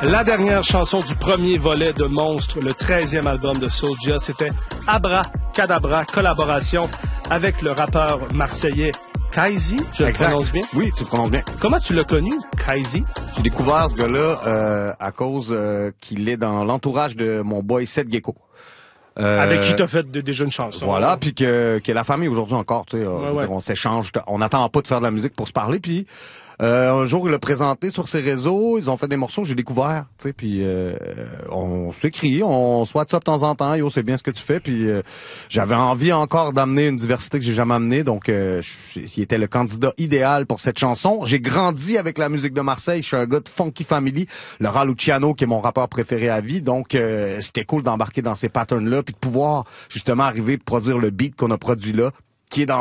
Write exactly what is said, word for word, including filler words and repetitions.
La dernière chanson du premier volet de Monstre, le treizième album de Soulja, c'était Abracadabra, collaboration avec le rappeur marseillais Kaizy, je exact. le prononce bien? Oui, tu le prononces bien. Comment tu l'as connu, Kaizy? J'ai découvert ce gars-là euh, à cause euh, qu'il est dans l'entourage de mon boy Seth Gecko. Euh, Avec qui t'as fait de, déjà une chanson. Voilà, puis que, que la famille aujourd'hui encore, tu sais, ouais, ouais. on s'échange, on n'attend pas de faire de la musique pour se parler, puis euh, un jour il l'a présenté sur ses réseaux, ils ont fait des morceaux, j'ai découvert, tu sais, puis euh, on s'écrit, on se voit de ça de temps en temps, yo, c'est bien ce que tu fais, puis euh, j'avais envie encore d'amener une diversité que j'ai jamais amenée, donc euh, il était le candidat idéal pour cette chanson. J'ai grandi avec la musique de Marseille, je suis un gars de Funky Family, Laura Luciano qui est mon rappeur préféré à vie, donc euh, c'était cool d'embarquer dans ces patterns-là, puis de pouvoir justement arriver de produire le beat qu'on a produit là, qui est dans